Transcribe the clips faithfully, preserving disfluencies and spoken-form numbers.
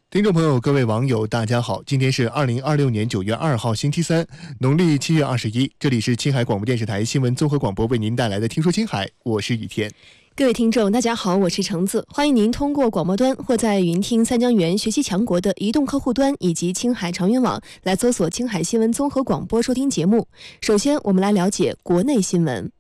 听众朋友，各位网友，大家好！今天是二零二六年九月二号，星期三，农历七月二十一。这里是青海广播电视台新闻综合广播为您带来的《听说青海》，我是雨天。 各位听众，大家好，我是橙子，欢迎您通过广播端或在云听三江源学习强国的移动客户端以及青海长云网来搜索青海新闻综合广播收听节目。首先，我们来了解国内新闻。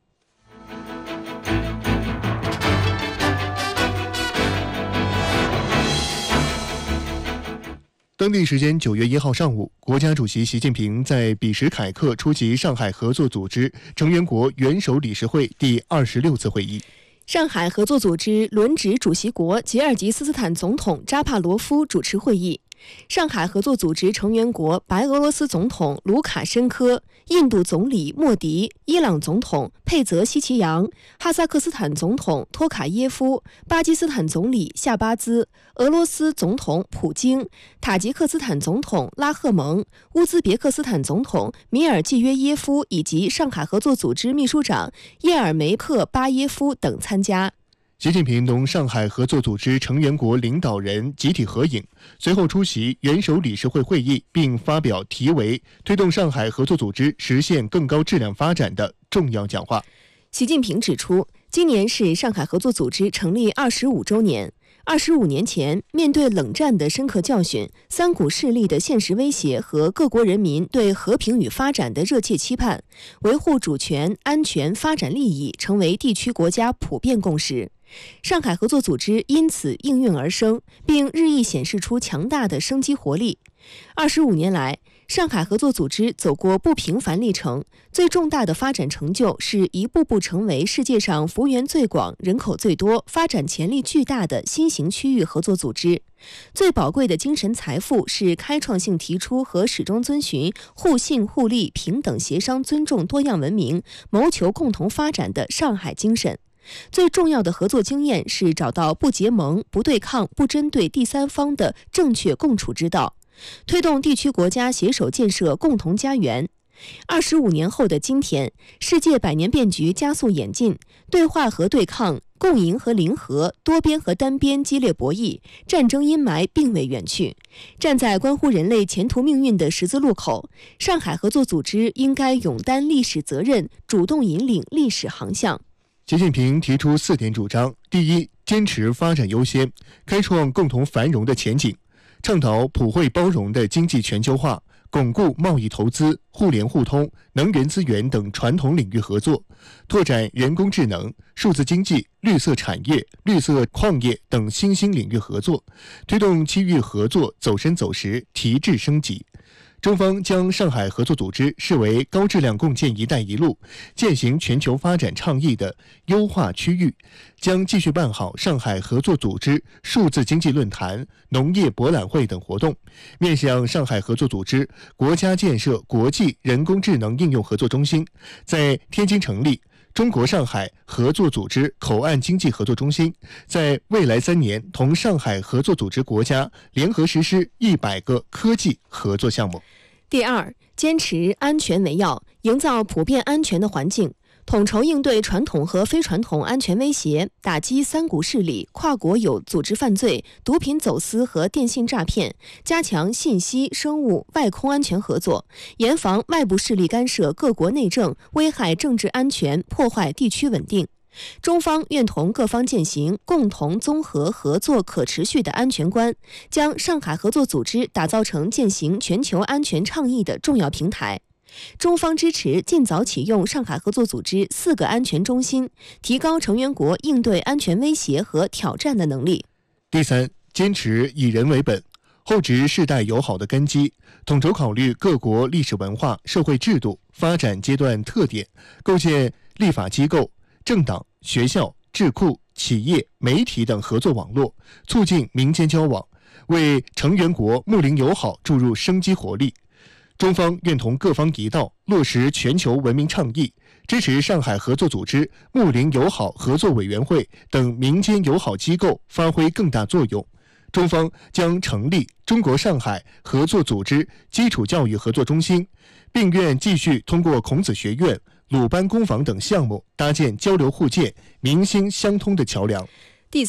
当地时间九月一号上午，国家主席习近平在比什凯克出席上海合作组织成员国元首理事会第二十六次会议。 上海合作组织轮值主席国吉尔吉斯斯坦总统扎帕罗夫主持会议。上海合作组织成员国白俄罗斯总统卢卡申科、印度总理莫迪、伊朗总统佩泽希奇扬、哈萨克斯坦总统托卡耶夫、巴基斯坦总理夏巴兹、俄罗斯总统普京、塔吉克斯坦总统拉赫蒙、乌兹别克斯坦总统米尔季约耶夫以及上海合作组织秘书长叶尔梅克巴耶夫等参加。 习近平同上海合作组织成员国领导人集体合影，随后出席元首理事会会议，并发表题为“推动上海合作组织实现更高质量发展”的重要讲话。 习近平指出，今年是上海合作组织成立二十五周年。二十五年前，面对冷战的深刻教训、三股势力的现实威胁和各国人民对和平与发展的热切期盼，维护主权、安全、发展利益成为地区国家普遍共识。上海合作组织因此应运而生，并日益显示出强大的生机活力。二十五年来，上海合作组织走过不平凡历程，最重大的发展成就是一步步成为世界上幅员最广、人口最多、发展潜力巨大的新型区域合作组织。最宝贵的精神财富是开创性提出和始终遵循互信互利、平等协商、尊重多样文明，谋求共同发展的上海精神。最重要的合作经验是找到不结盟、不对抗、不针对第三方的正确共处之道，推动地区国家携手建设共同家园。二十五年后的今天，世界百年变局加速演进，对话和对抗、共赢和零和、多边和单边激烈博弈，战争阴霾并未远去。站在关乎人类前途命运的十字路口，上海合作组织应该勇担历史责任，主动引领历史航向。 习近平提出四点主张：第一，坚持发展优先，开创共同繁荣的前景，倡导普惠包容的经济全球化，巩固贸易投资、互联互通、能源资源等传统领域合作，拓展人工智能、数字经济、绿色产业、绿色矿业等新兴领域合作，推动区域合作走深走实、提质升级。中方将上海合作组织视为高质量共建“一带一路”践行全球发展倡议的优化区域，将继续办好上海合作组织数字经济论坛、农业博览会等活动，面向上海合作组织国家建设国际人工智能应用合作中心，在天津成立中国上海合作组织口岸经济合作中心，在未来三年同上海合作组织国家联合实施一百个科技合作项目。 第二，坚持安全为要，营造普遍安全的环境，统筹应对传统和非传统安全威胁，打击三股势力、跨国有组织犯罪、毒品走私和电信诈骗，加强信息、生物、外空安全合作，严防外部势力干涉各国内政，危害政治安全，破坏地区稳定。中方愿同各方践行共同综合合作可持续的安全观，将上海合作组织打造成践行全球安全倡议的重要平台。中方支持尽早启用上海合作组织四个安全中心，提高成员国应对安全威胁和挑战的能力。 第三，坚持以人为本，厚植世代友好的根基，统筹考虑各国历史文化、社会制度、发展阶段特点，构建立法机构、政党、学校、智库、企业、媒体等合作网络，促进民间交往，为成员国睦邻友好注入生机活力。中方愿同各方一道，落实全球文明倡议，支持上海合作组织睦邻友好合作委员会等民间友好机构发挥更大作用。中方将成立中国上海合作组织基础教育合作中心，并愿继续通过孔子学院、鲁班工坊等项目搭建交流互鉴、民心相通的桥梁。 第四，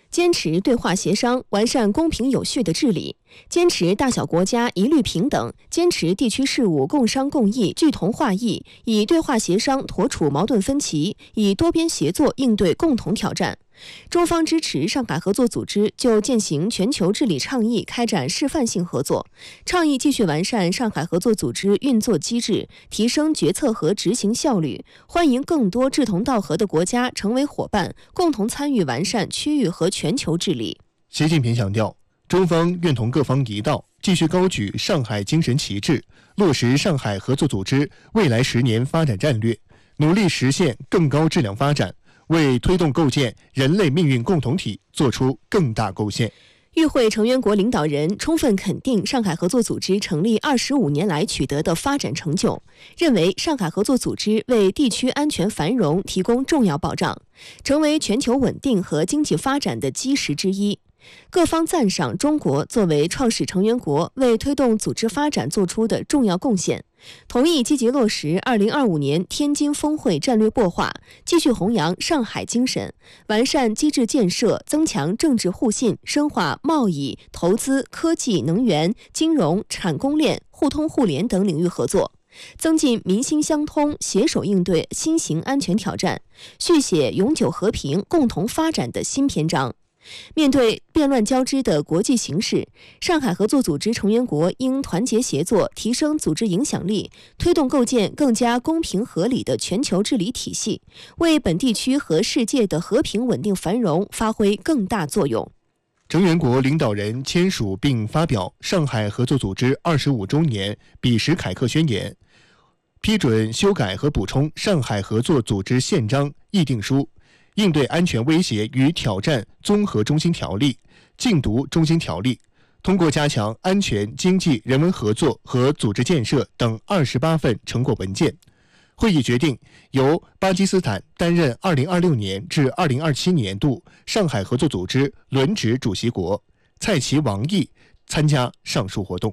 坚持对话协商，完善公平有序的治理，坚持大小国家一律平等，坚持地区事务共商共议、聚同化异，以对话协商妥处矛盾分歧，以多边协作应对共同挑战。中方支持上海合作组织就践行全球治理倡议开展示范性合作，倡议继续完善上海合作组织运作机制，提升决策和执行效率，欢迎更多志同道合的国家成为伙伴，共同参与完善区域和全球治理。 习近平强调，中方愿同各方一道，继续高举上海精神旗帜，落实上海合作组织未来十年发展战略，努力实现更高质量发展，为推动构建人类命运共同体做出更大贡献。 与会成员国领导人充分肯定上海合作组织成立二十五年来取得的发展成就，认为上海合作组织为地区安全繁荣提供重要保障，成为全球稳定和经济发展的基石之一。各方赞赏中国作为创始成员国为推动组织发展做出的重要贡献，同意积极落实二零二五年天津峰会战略擘画，继续弘扬上海精神，完善机制建设，增强政治互信，深化贸易、投资、科技、能源、金融、产供链、互通互联等领域合作，增进民心相通，携手应对新型安全挑战，续写永久和平、共同发展的新篇章。面对变乱交织的国际形势，上海合作组织成员国应团结协作，提升组织影响力，推动构建更加公平合理的全球治理体系，为本地区和世界的和平稳定繁荣发挥更大作用。 成员国领导人签署并发表上海合作组织二十五周年彼时凯克宣言，批准修改和补充上海合作组织宪章议定书，应对安全威胁与挑战综合中心条例、禁毒中心条例，通过加强安全、经济、人文合作和组织建设等二十八份成果文件。会议决定由巴基斯坦担任二零二六年至二零二七年度上海合作组织轮值主席国，蔡奇、王毅参加上述活动。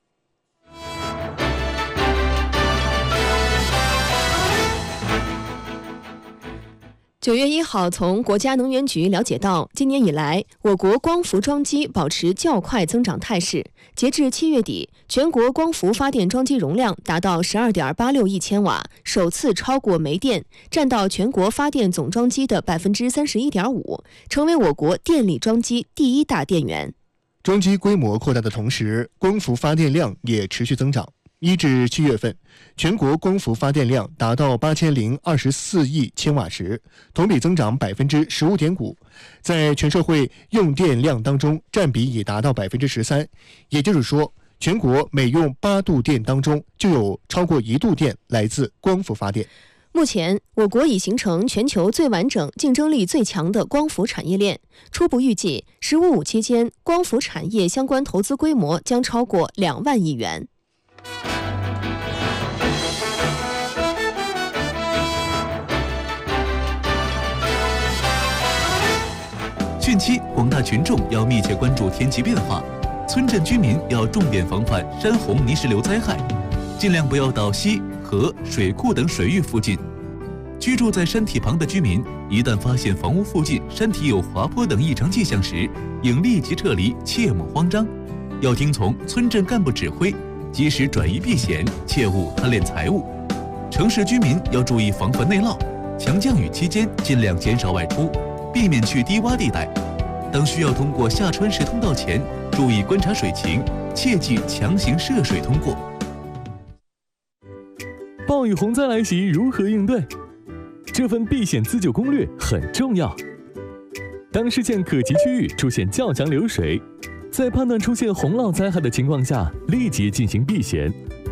九月一号，从国家能源局了解到，今年以来，我国光伏装机保持较快增长态势。截至七月底，全国光伏发电装机容量达到十二点八六亿千瓦，首次超过煤电，占到全国发电总装机的百分之三十一点五，成为我国电力装机第一大电源。 装机规模扩大的同时，光伏发电量也持续增长。一至七月份，全国光伏发电量达到八千零二十四亿千瓦时，同比增长百分之十五点五，在全社会用电量当中占比已达到百分之十三。也就是说，全国每用八度电当中就有超过一度电来自光伏发电。 目前，我国已形成全球最完整、竞争力最强的光伏产业链。初步预计，“十五五”期间，光伏产业相关投资规模将超过两万亿元。 汛期，广大群众要密切关注天气变化，村镇居民要重点防范山洪泥石流灾害，尽量不要到溪、河、水库等水域附近。居住在山体旁的居民，一旦发现房屋附近山体有滑坡等异常迹象时，应立即撤离，切莫慌张。要听从村镇干部指挥，及时转移避险，切勿贪恋财物。城市居民要注意防范内涝，强降雨期间尽量减少外出，避免去低洼地带。当需要通过下穿石通道前，注意观察水情，切忌强行涉水通过。 暴雨洪灾来袭，如何应对？这份避险自救攻略很重要。当视线可及区域出现较强流水，在判断出现洪涝灾害的情况下，立即进行避险。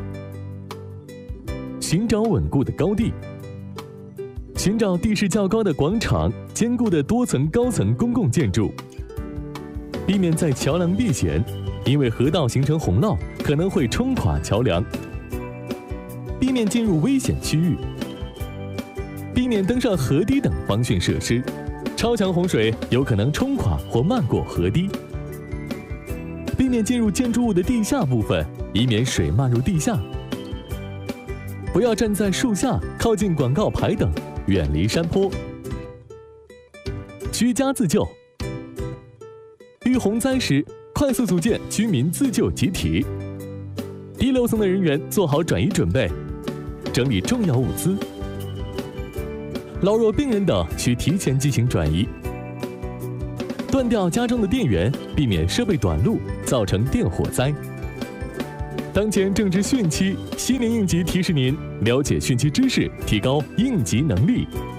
寻找稳固的高地，寻找地势较高的广场、坚固的多层高层公共建筑，避免在桥梁避险，因为河道形成洪涝可能会冲垮桥梁。避免进入危险区域，避免登上河堤等防汛设施，超强洪水有可能冲垮或漫过河堤。避免进入建筑物的地下部分，以免水漫入地下。不要站在树下、靠近广告牌等，远离山坡。居家自救， 遇洪灾时，快速组建居民自救集体。低楼层的人员做好转移准备，整理重要物资。老弱病人等需提前进行转移。断掉家中的电源，避免设备短路，造成电火灾。当前正值汛期，西林应急提示您了解汛期知识，提高应急能力。